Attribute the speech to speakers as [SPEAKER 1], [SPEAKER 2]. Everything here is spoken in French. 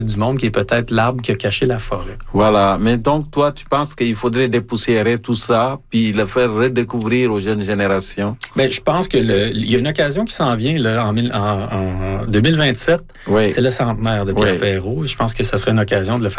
[SPEAKER 1] du monde qui est peut-être l'arbre qui a caché la forêt.
[SPEAKER 2] Voilà. Mais donc, toi, tu penses qu'il faudrait dépoussiérer tout ça, puis le faire redécouvrir aux jeunes générations?
[SPEAKER 1] Ben, je pense que il y a une occasion qui s'en vient là, en 2027.
[SPEAKER 2] Oui.
[SPEAKER 1] C'est le centenaire de Pierre
[SPEAKER 2] Oui.
[SPEAKER 1] Perrault. Je pense que ça serait une occasion de le faire